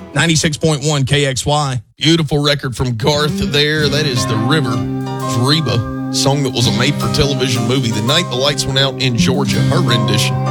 96.1 KXY. Beautiful record from Garth there. That is The River, Reba, song that was a made-for-television movie, The Night the Lights Went Out in Georgia, her rendition.